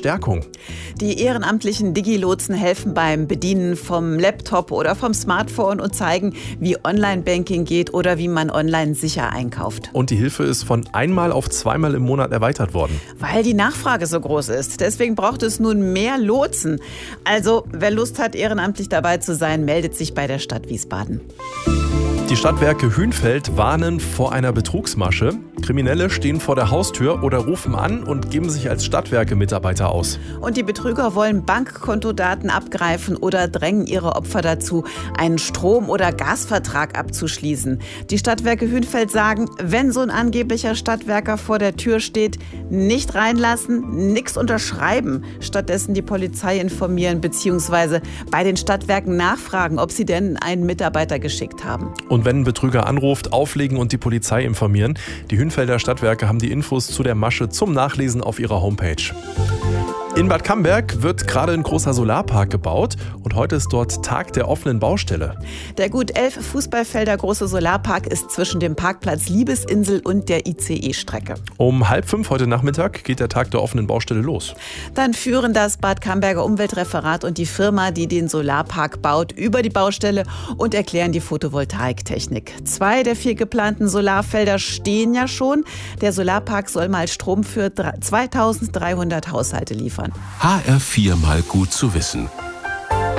Verstärkung. Die ehrenamtlichen Digi-Lotsen helfen beim Bedienen vom Laptop oder vom Smartphone und zeigen, wie Online-Banking geht oder wie man online sicher einkauft. Und die Hilfe ist von einmal auf zweimal im Monat erweitert worden. Weil die Nachfrage so groß ist. Deswegen braucht es nun mehr Lotsen. Also, wer Lust hat, ehrenamtlich dabei zu sein, meldet sich bei der Stadt Wiesbaden. Die Stadtwerke Hünfeld warnen vor einer Betrugsmasche. Kriminelle stehen vor der Haustür oder rufen an und geben sich als Stadtwerke-Mitarbeiter aus. Und die Betrüger wollen Bankkontodaten abgreifen oder drängen ihre Opfer dazu, einen Strom- oder Gasvertrag abzuschließen. Die Stadtwerke Hünfeld sagen, wenn so ein angeblicher Stadtwerker vor der Tür steht, nicht reinlassen, nichts unterschreiben. Stattdessen die Polizei informieren bzw. bei den Stadtwerken nachfragen, ob sie denn einen Mitarbeiter geschickt haben. Und wenn ein Betrüger anruft, auflegen und die Polizei informieren. Die Hünfelder Stadtwerke haben die Infos zu der Masche zum Nachlesen auf ihrer Homepage. In Bad Camberg wird gerade ein großer Solarpark gebaut und heute ist dort Tag der offenen Baustelle. Der gut 11 Fußballfelder große Solarpark ist zwischen dem Parkplatz Liebesinsel und der ICE-Strecke. Um 4:30 heute Nachmittag geht der Tag der offenen Baustelle los. Dann führen das Bad Camberger Umweltreferat und die Firma, die den Solarpark baut, über die Baustelle und erklären die Photovoltaiktechnik. 2 der 4 geplanten Solarfelder stehen ja schon. Der Solarpark soll mal Strom für 2300 Haushalte liefern. HR4 mal gut zu wissen.